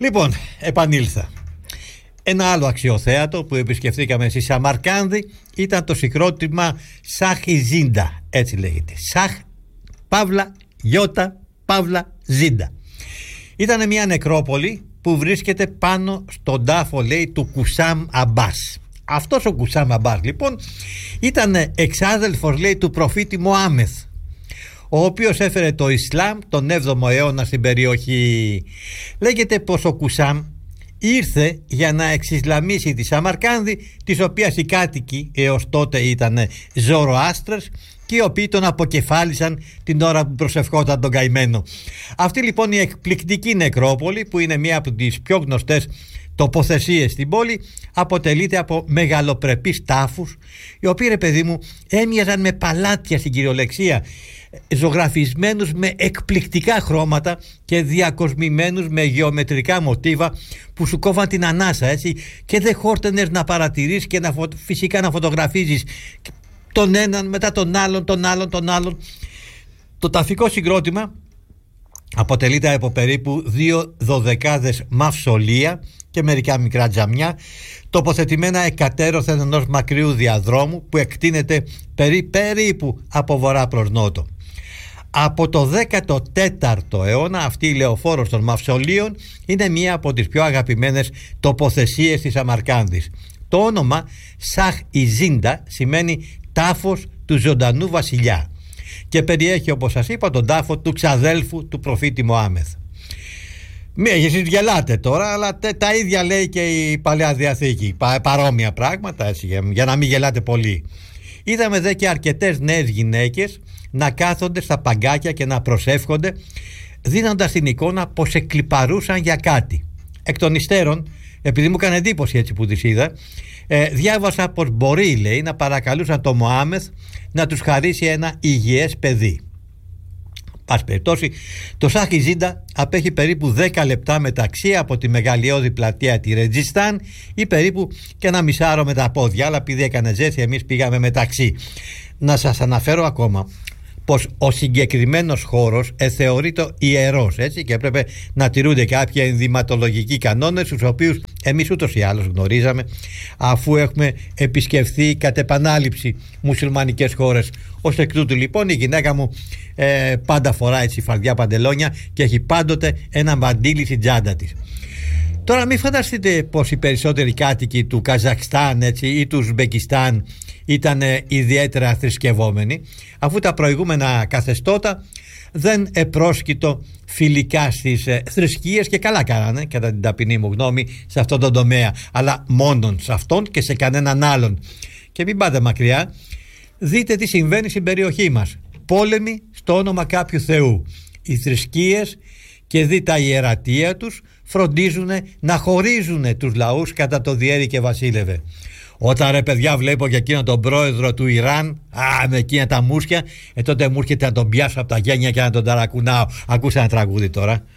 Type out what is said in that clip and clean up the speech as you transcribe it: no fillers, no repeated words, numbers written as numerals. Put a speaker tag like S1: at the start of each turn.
S1: Λοιπόν, επανήλθα. Ένα άλλο αξιοθέατο που επισκεφθήκαμε στη Σαμαρκάνδη ήταν το συγκρότημα Σαχ-ι Ζίντα, έτσι λέγεται. Σαχ, Παύλα, Γιώτα, Παύλα, Ζίντα. Ήταν μια νεκρόπολη που βρίσκεται πάνω στον τάφο, λέει, του Κουσάμ Αμπάς. Αυτός ο Κουσάμ Αμπάς, λοιπόν, ήταν εξάδελφος, λέει, του προφήτη Μωάμεθ, ο οποίος έφερε το Ισλάμ τον 7ο αιώνα στην περιοχή. Λέγεται πως ο Κουσάμ ήρθε για να εξισλαμίσει τη Σαμαρκάνδη, της οποίας οι κάτοικοι έως τότε ήταν Ζωροάστρες και οι οποίοι τον αποκεφάλισαν την ώρα που προσευχόταν τον καημένο. Αυτή λοιπόν η εκπληκτική νεκρόπολη, που είναι μία από τις πιο γνωστές τοποθεσίες στην πόλη, αποτελείται από μεγαλοπρεπείς τάφους, οι οποίοι, ρε παιδί μου, έμοιαζαν με παλάτια στην κυριολεξία, ζωγραφισμένους με εκπληκτικά χρώματα και διακοσμημένους με γεωμετρικά μοτίβα που σου κόβαν την ανάσα, έτσι, και δεν χόρτενες να παρατηρείς και φυσικά να φωτογραφίζεις τον έναν μετά τον άλλον. Το ταφικό συγκρότημα αποτελείται από περίπου 2 δωδεκάδες μαυσολία και μερικά μικρά τζαμιά, τοποθετημένα εκατέρωθεν ενός μακριού διαδρόμου που εκτείνεται περίπου από βορρά προς νότο. Από το 14ο αιώνα αυτή η λεωφόρος των μαυσολίων είναι μία από τις πιο αγαπημένες τοποθεσίες της Σαμαρκάνδης. Το όνομα Σαχ-ι Ζίντα σημαίνει τάφος του ζωντανού βασιλιά και περιέχει, όπως σας είπα, τον τάφο του ξαδέλφου του προφήτη Μωάμεθ. Εσείς γελάτε τώρα, αλλά τα ίδια λέει και η Παλαιά Διαθήκη, παρόμοια πράγματα, έτσι, για να μην γελάτε πολύ. Είδαμε δε και αρκετές νέες γυναίκες να κάθονται στα παγκάκια και να προσεύχονται, δίνοντας την εικόνα πως εκλιπαρούσαν για κάτι. Εκ των υστέρων, επειδή μου έκανε εντύπωση έτσι που τις είδα, διάβασα πως μπορεί, λέει, να παρακαλούσαν τον Μωάμεθ να τους χαρίσει ένα υγιές παιδί. Πας περιπτώσει, το Σαχ-ι Ζίντα απέχει περίπου 10 λεπτά με ταξί από τη μεγαλειώδη πλατεία τη Ρετζιστάν ή περίπου και ένα μισάωρο με τα πόδια, αλλά επειδή έκανε ζέστη εμείς πήγαμε με ταξί. Να σας αναφέρω ακόμα πως ο συγκεκριμένος χώρος θεωρείται ιερός, έτσι, και έπρεπε να τηρούνται κάποιοι ενδυματολογικοί κανόνες, τους οποίους εμείς ούτως ή άλλως γνωρίζαμε, αφού έχουμε επισκεφθεί κατ' επανάληψη μουσουλμανικές χώρες. Ως εκ τούτου λοιπόν η γυναίκα μου πάντα φοράει έτσι φαρδιά παντελόνια και έχει πάντοτε ένα μαντίλι στην τσάντα της. Τώρα μην φανταστείτε πως οι περισσότεροι κάτοικοι του Καζακστάν, έτσι, ή του Ουσμπεκιστάν ήταν ιδιαίτερα θρησκευόμενοι, αφού τα προηγούμενα καθεστώτα δεν επρόσκειτο φιλικά στις θρησκείες, και καλά κάνανε κατά την ταπεινή μου γνώμη σε αυτόν τον τομέα, αλλά μόνον σε αυτόν και σε κανέναν άλλον. Και μην πάτε μακριά, δείτε τι συμβαίνει στην περιοχή μας. Πόλεμοι στο όνομα κάποιου θεού. Οι θρησκείες και δει τα ιερατεία τους φροντίζουν να χωρίζουν τους λαούς κατά το διέρη και βασίλευε. Όταν, ρε παιδιά, βλέπω και εκείνον τον πρόεδρο του Ιράν, με εκείνα τα μουσια, τότε μου έρχεται να τον πιάσω από τα γένια και να τον ταρακουνάω. Ακούσα ένα τραγούδι τώρα.